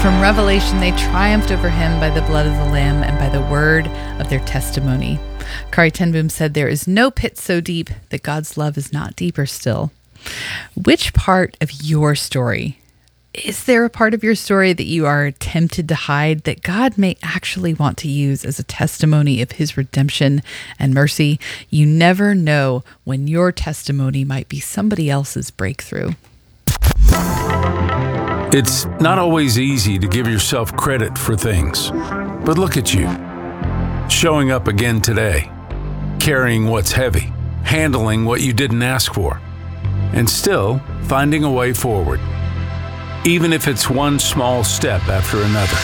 from Revelation, they triumphed over him by the blood of the Lamb and by the word of their testimony. Corrie ten Boom said, there is no pit so deep that God's love is not deeper still. Which part of your story, is there a part of your story that you are tempted to hide that God may actually want to use as a testimony of his redemption and mercy? You never know when your testimony might be somebody else's breakthrough. It's not always easy to give yourself credit for things, but look at you, showing up again today, carrying what's heavy, handling what you didn't ask for, and still finding a way forward, even if it's one small step after another.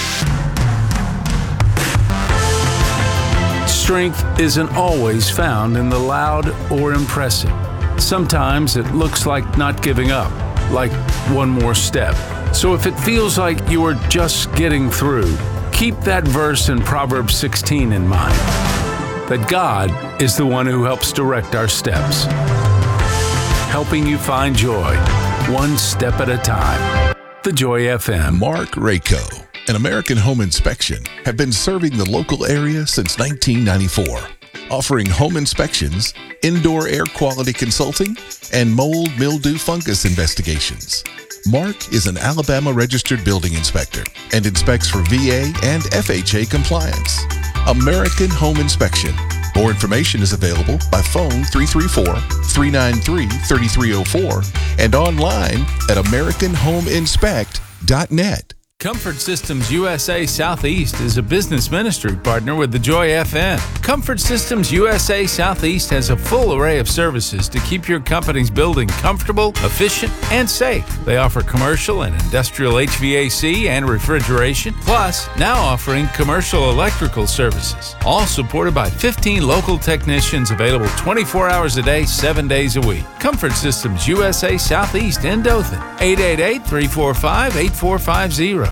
Strength isn't always found in the loud or impressive. Sometimes it looks like not giving up, like one more step. So if it feels like you are just getting through, keep that verse in Proverbs 16 in mind, that God is the one who helps direct our steps, helping you find joy, one step at a time. The Joy FM. Mark Rayco and American Home Inspection have been serving the local area since 1994, offering home inspections, indoor air quality consulting, and mold, mildew, fungus investigations. Mark is an Alabama registered building inspector and inspects for VA and FHA compliance. American Home Inspection. More information is available by phone 334-393-3304 and online at AmericanHomeInspect.net. Comfort Systems USA Southeast is a business ministry partner with the Joy FM. Comfort Systems USA Southeast has a full array of services to keep your company's building comfortable, efficient, and safe. They offer commercial and industrial HVAC and refrigeration, plus now offering commercial electrical services, all supported by 15 local technicians available 24 hours a day, 7 days a week. Comfort Systems USA Southeast in Dothan, 888-345-8450.